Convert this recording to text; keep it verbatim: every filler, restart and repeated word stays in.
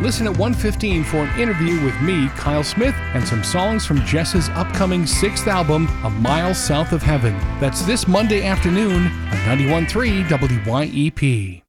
listen at one fifteen for an interview with me, Kyle Smith, and some songs from Jess's upcoming sixth album, A Mile South of Heaven. That's this Monday afternoon on ninety-one point three W Y E P.